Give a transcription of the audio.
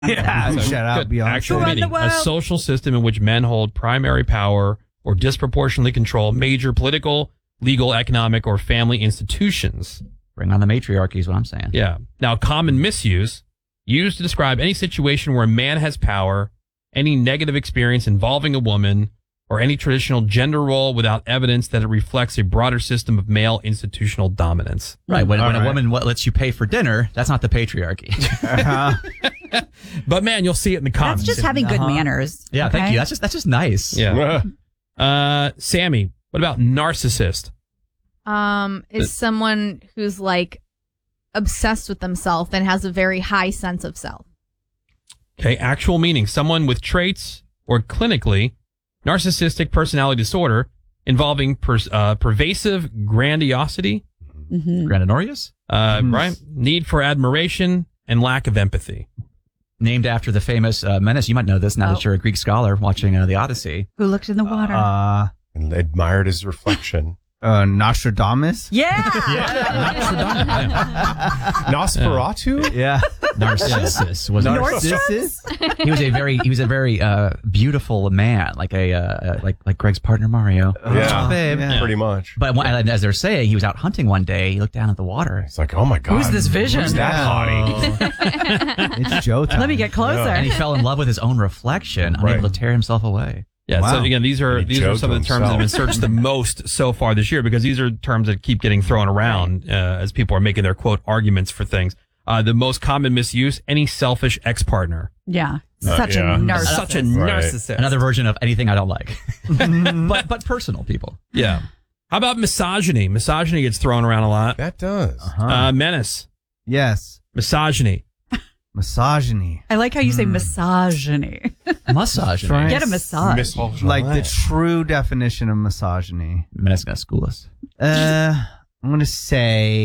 Yeah, shout out Good. Beyonce. Actual Who run meaning, the world? a social system in which men hold primary power or disproportionately control major political, legal, economic, or family institutions. Bring on the matriarchy is what I'm saying. Yeah. Now, common misuse, used to describe any situation where a man has power, any negative experience involving a woman, or any traditional gender role without evidence that it reflects a broader system of male institutional dominance. Right. When All a right. woman lets you pay for dinner, that's not the patriarchy. But man, you'll see it in the comments. That's just having good manners. Yeah, okay? thank you. That's just nice. Yeah. Sammy, what about narcissist? Is someone who's like obsessed with themselves and has a very high sense of self. Okay, actual meaning, someone with traits or clinically narcissistic personality disorder involving pervasive grandiosity, Grandinorius? right? Need for admiration and lack of empathy. Named after the famous Menace. You might know this now that you're a Greek scholar watching the Odyssey. Who looked in the water? And admired his reflection. Nostradamus? Yeah. Nosferatu? Yeah. Narcissus was Narcissus? he was a very beautiful man, like like Greg's partner Mario. Yeah. Babe. Yeah. Pretty much. But as they're saying, he was out hunting one day. He looked down at the water. It's like, oh my God. Who's this vision? Who's that hottie? It's Joe time. Let me get closer. And he fell in love with his own reflection, unable to tear himself away. Yeah, so Wow. again, these are And he some of the joked terms that have been himself. searched the most so far this year because these are terms that keep getting thrown around as people are making their quote arguments for things. The most common misuse, any selfish ex-partner. Yeah. Such yeah. a narcissist. Such a Right. narcissist. Another version of anything I don't like, but personal people. Yeah. How about misogyny? Misogyny gets thrown around a lot. That does. Menace. Yes. Misogyny. Misogyny. I like how you say misogyny. Massage. Try- Get a massage. Misogyny. Like the true definition of misogyny. Menace gonna school us. I'm going to say